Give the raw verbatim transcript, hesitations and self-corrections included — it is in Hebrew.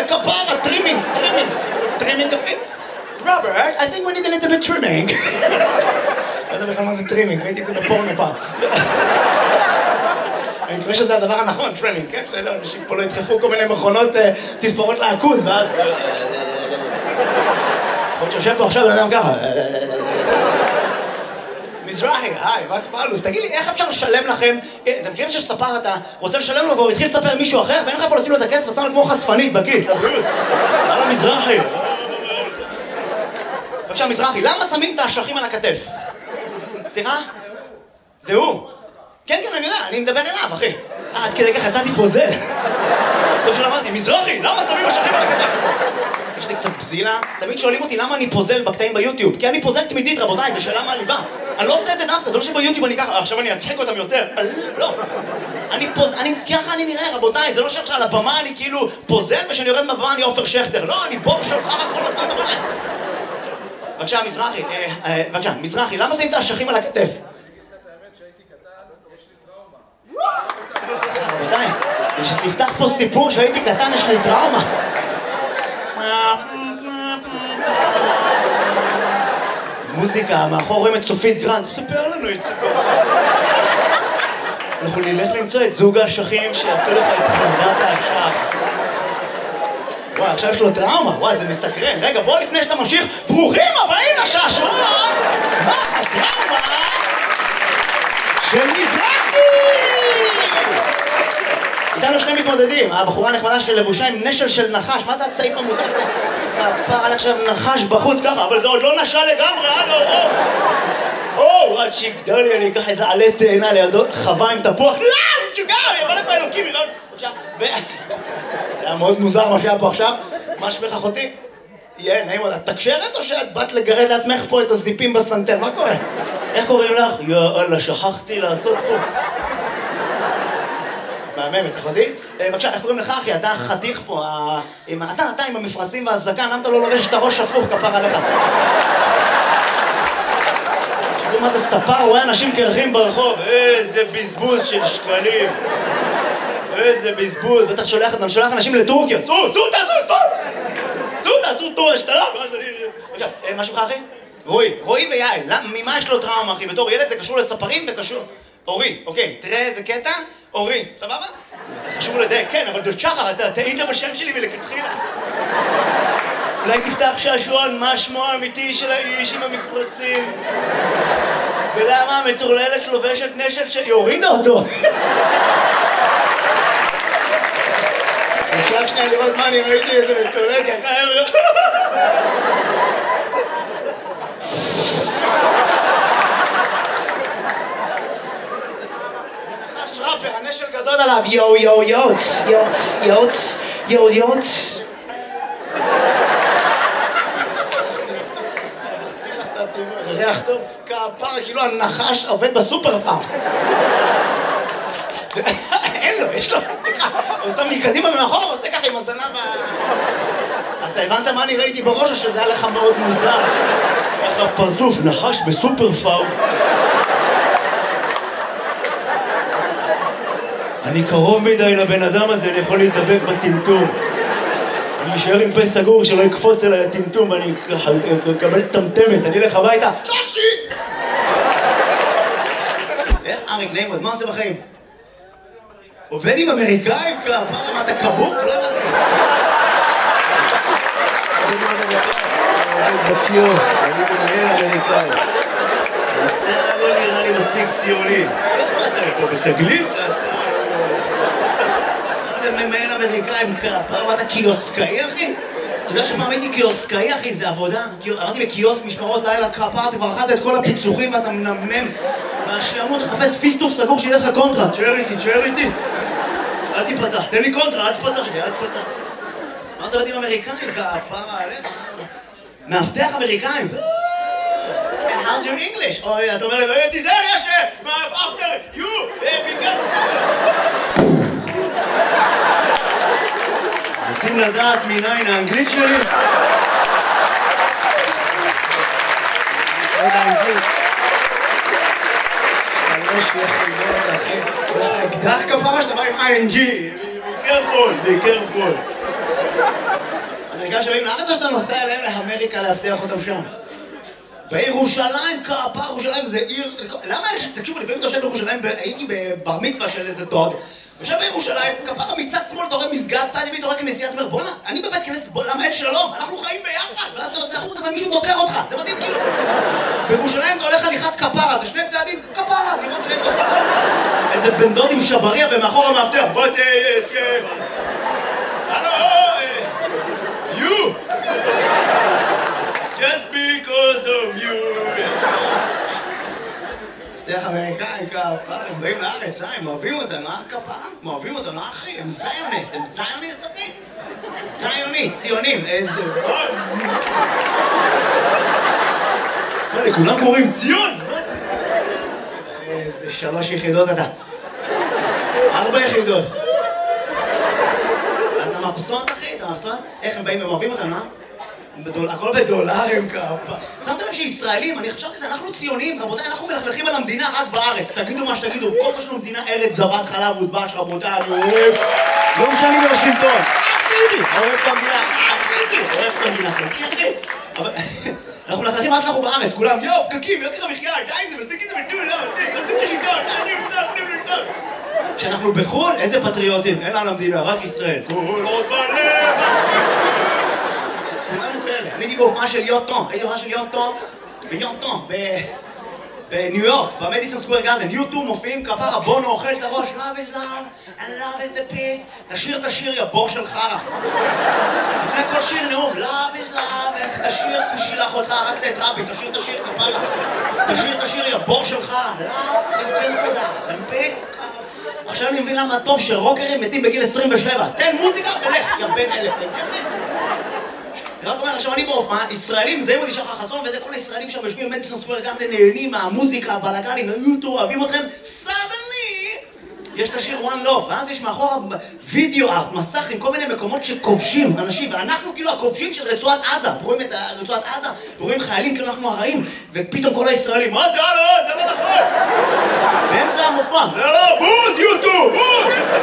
כפרה, טרימינג, טרימינג. טרימינג אחי. רוברט, I think we need a little bit trimming. לא יודע בכלל מה זה טרימינג, ראיתי את זה בפורנו פעם. אני מקווה שזה הדבר הנכון, טרימינג, כן? שלא, אנשים פה לא ידחפו כל מיני מכונות תספורות לעכוז, ואז... יכול שיושב פה עכשיו, אני יודע ככה. מזרחי, היי, מה קבלוס? תגיד לי, איך אפשר לשלם לכם? אתם מכירים שספר אתה רוצה לשלם לו והוא התחיל לספר מישהו אחר, ואין לך איפה לשים לו את הכסף ושם לו כמו חשפנית בכיס, לבריאות. על המזרחי. בבקשה, מזרחי, למה שמים את האשכים על הכתף? סליחה? זה הוא? כן, כן, אני יודע, אני מדבר אליו, אחי. אה, עד כדי ככה יצאתי פוזל. טוב שלא אמרתי, מזרחי, למה שמים אשכים על הכתף? יש לי קצת פזילה, תמיד שואלים אותי למה אני פוזל בקטעים ביוטיוב, כי אני פוזל תמידית, רבותיי, זה שאלה מהליבה. אני לא עושה את זה דווקא, זה לא שביוטיוב אני ככה, עכשיו אני אצחק אותם יותר. לא. אני פוזל, אני, ככה אני נראה, רבותיי, זה לא שעכשיו על הבמה אני כאילו פוזל, ושאני יורד מהבמה אני עופר שכטר. לא, אני בור שלך כל הזמן, רבותיי. בבקשה, מזרחי, בבקשה, מזרחי, למה שמים את האשכים על הכתף? רבותיי, נפתח פה סיפור שהייתי קטן, יש לי טראומה. מוזיקה, מאחור רואים את סופית גרנד, ספר לנו את סיפור. אנחנו נלך למצוא את זוג האשכים שיעשו לך את חרדת האשך. וואי, עכשיו יש לו טראומה, וואי, זה מסקרן. רגע, בוא לפני שאתה ממשיך, ברוכים הבאים לשעשוע! מה הטראומה של מזרחי? איתנו שני מתמודדים, הבחורה הנחמדה של לבושה עם נשל של נחש, מה זה הצעיף המוזר הזה? כפר על עכשיו נחש בחוץ ככה, אבל זה עוד לא נשל לגמרי, הלו, או! או, עד שיגדל לי, אני אקח איזה עלה תאנה לידו, חווה עם תפוח, לא, שוגר, אני אבוא לפה אלוקים, לא, בבקשה, ו... זה היה מאוד מוזר מה שהיה פה עכשיו, מה שמך אחותי? יהיה, נעים עוד, את תקשרת או שאת באת לגרד לעצמך פה את הזיפים בסנטר, מה קורה? איך קוראים לך? יאללה, שכחתי לעשות פה. מהממת, אחותי? בבקשה, איך קוראים לך אחי? אתה חתיך פה, אתה, אתה עם המפרצים והזקן, למה אתה לא לובש את הראש הפוך כפר עליך? תראו מה זה ספר, רואה אנשים קרחים ברחוב, איזה בזבוז של שקלים. איזה בזבוז, בטח שולח, אני שולח אנשים לטורקיה, סו, סו, תעשו, סו! סו, תעשו טור השתלה, ואז אני... בבקשה, מה שלך אחי? רועי, רועי ויעל, ממה יש לו טראומה אחי? בתור ילד זה קשור לספרים וקשור... אורי, אוקיי, תראה איזה קטע, אורי, סבבה? זה חשוב לדייק, כן, אבל בשחר, אתה טעית בשם שלי מלכתחילה. אולי תפתח שעשועון, מה שמו האמיתי של האיש עם המפרצים? ולמה המטורללת לובשת נשל שלי? הורידה אותו! נשלח שנייה לראות מה אני ראיתי איזה מטורללת, ראפר, הנשל גדול עליו, יו יו יוץ, יוץ, יוץ, יו יוץ. זה ריח טוב, כפרה, כאילו הנחש עובד בסופר פארם. אין לו, יש לו, סליחה, הוא שם לי קדימה ומאחור, הוא עושה ככה עם הזנב ה... אתה הבנת מה אני ראיתי בראש או שזה היה לך מאוד מוזר? איך הפרצוף נחש בסופר פארם. אני קרוב מדי לבן אדם הזה, אני יכול להתדבק בטמטום. אני אשאר עם פה סגור שלא יקפוץ אליי הטמטום ואני אקבל טמטמת, אני אלך הביתה. שושי! איך אריק נעים, מה עושה בחיים? עובד עם אמריקאים? מה, אתה קבוק? לא אמרתי. עובד בקיוס, אני מנהל אמריקאי. אתה לא נראה לי מספיק ציוני. איך מה אתה פה בתגלית? זה ממהל אמריקאים כפר, מה אתה קיוסקאי אחי? אתה יודע שמה הייתי קיוסקאי אחי? זה עבודה? אמרתי בקיוסק משמרות לילה כפר, אתה כבר אכלת את כל הפיצוחים ואתה מנמנם והשיעמות תחפש פיסטוק סגור שיהיה לך קונטרה. תשאר איתי, תשאר איתי אל תיפתח, תן לי קונטרה, אל תפתח לי, אל תפתח. מה זה עבדים אמריקאים כפר עליך? מאבטח אמריקאים? How's your English? אוי, אתה אומר לי, לא תיזהר, יש after you, בגלל... רוצים לדעת מניין האנגלית שלי? עוד האנגלית. אני יש לי איך ללמוד, אחי. אקדח כפרה שאתה בא עם איי אן ג'י. Be careful, be careful. האמריקאים שבאים לארץ או שאתה נוסע אליהם לאמריקה להבטיח אותם שם? בירושלים, כפר, ירושלים זה עיר... למה יש... תקשיבו, לפעמים אתה יושב בירושלים, הייתי בבר מצווה של איזה דוד, יושב בירושלים, כפר מצד שמאל, אתה רואה מסגד, צד ימין, אתה רואה כנסיית מר, בוא'נה, אני בבית כנסת, למה אין שלום? אנחנו חיים ביחד, ואז אתה יוצא החוצה ומישהו דוקר אותך, זה מדהים כאילו. בירושלים אתה הולך הליכת כפרה, זה שני צעדים, כפרה, לראות שאין כפרה. איזה בן דוד עם שבריה ומאחור המאבטח, בוא תהיה הסכם. הלו, you! Just because of you! מפתח אמריקאים, כפרה, הם באים לארץ, הם אוהבים אותנו, אה כפרה? הם אוהבים אותנו, אחי, הם זיוניסט, הם זיוניסט, אחי? זיוניסט, ציונים, איזה... מה זה, כולם קוראים ציון? איזה שלוש יחידות אתה. ארבע יחידות. אתה מבסוט, אחי? אתה מבסוט? איך הם באים, הם אוהבים אותנו, אה? הכל בדולרים כפה. שמתם לב שישראלים, אני חשבתי שזה, אנחנו ציונים, רבותיי, אנחנו מלכלכים על המדינה רק בארץ. תגידו מה שתגידו, כל מה שלנו מדינה ארץ זבת חלב ודבש, רבותיי, אני אוהב. לא משנים בוושינגטון. אחידי, אוהב את המדינה, אחידי, אוהב את המדינה, חלקי אחי. אבל אנחנו מלכלכים רק שאנחנו בארץ, כולם, יואו, פקקים, יוקר המחיה, די עם זה, מספיק את זה בטול, לא, מספיק, מספיק את השלטון, די, די, די, די. כשאנחנו בחו"ל, איזה פטריוטים, אין לנו המדינה, רק ישראל. כל עוד בלב. כולנו כאלה. אני הייתי בהופעה של יוטו, הייתי בהופעה של יוטו ביוטו, בניו יורק, במדיסון סקוור גארדן. יוטו מופיעים כפרה, בונו אוכל את הראש, love is love and love is the peace. תשיר את השיר, יא בור של חרא. לפני כל שיר נאום, love is love, תשיר כושי לאחותך, רק את רבי, תשיר את השיר כפרה. תשיר את השיר, יא בור של חרא, love is just love and peace. עכשיו אני מבין למה טוב שרוקרים מתים בגיל עשרים ושבע. תן מוזיקה ולך, יא בן אלף. אני רק אומר, עכשיו אני בהופעה, ישראלים, זה מודי שחר חסון, וזה כל הישראלים שם יושבים במדיסון סקוור גארדן, נהנים מהמוזיקה, הבלגנים, היוטו, אוהבים אתכם, suddenly יש את השיר One Love, ואז יש מאחורה וידאו ארט, מסך עם כל מיני מקומות שכובשים אנשים, ואנחנו כאילו הכובשים של רצועת עזה, רואים את רצועת עזה, ורואים חיילים כאילו אנחנו הרעים, ופתאום כל הישראלים, מה זה, הלו, זה לא נכון! באמצע המופע, לא, לא, בוז, יוטו, בוז!